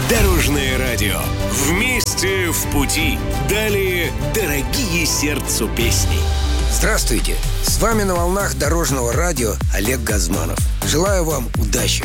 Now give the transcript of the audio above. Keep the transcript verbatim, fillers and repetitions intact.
Дорожное радио. Вместе в пути. Далее дорогие сердцу песни. Здравствуйте! С вами на волнах Дорожного радио Олег Газманов. Желаю вам удачи!